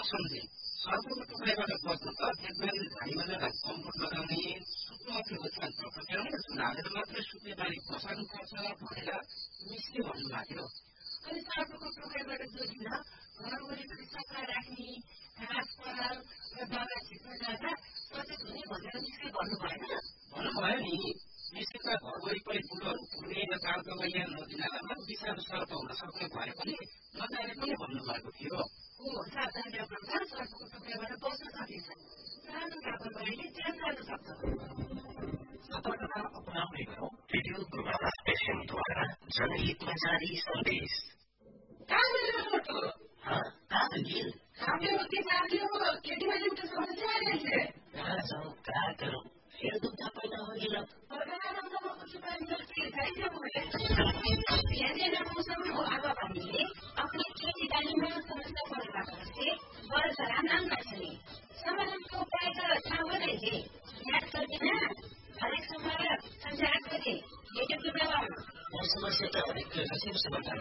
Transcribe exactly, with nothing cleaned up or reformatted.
सम्झे सर्पको टुक्राबाट बस्नु त देखभाली झाडीमा लगाई कम्पोस्ट लगाउने सुत्नु अघि ओछ्यान प्रकृतिलाई चुनालेर मात्रै सुत्ने बारी बसाल्नुपर्छ भनेर मिसले भन्नुभएको थियो। अनि सर्पको टुक्राबाट जोडिन घर वरिपरि सफा राख्ने घाँस पराल र दाना छिट्न जाँदा सचेत हुने भनेर मिसले भन्नु भएन? भन्नुभयो नि। मिसले त घर वरिपरि फुलहरू फुल्ने र चाडपर्व या नदी नालामा विषालु सर्प हुन सक्ने भए पनि नजाने पनि भन्नुभएको थियो। हो, सावधान गर्दा सर्पको टुक्राबाट बस्न सकिन्छ। सानो लापरवाहीले ज्यान जान सक्छ। सतर्कता अपनाउने गरौँ। रेडियो पूर्वाभास एफएमद्वारा जनहितमा जारी सन्देश। कहाँ गयो फोटो? कहाँ गइल? खाप्यो के खाप्यो? केटीमा एउटा समस्या आइरहेछ। कहाँ जाउँ, कहाँ गरौँ? फेरि दुख्दा पैदा होइल। मौसममा हावापानीले आफ्नो खेतीबालीमा समस्या पर्दा बस्थे बरसरा नाङ्गा छन्। समाधानको उपाय त थाहा हुँदैछ। याद गर्दिन हरेक सोमबार संध्या आठ बजे रेडियो पूर्वाभासमा। समस्या त हरेक समाधान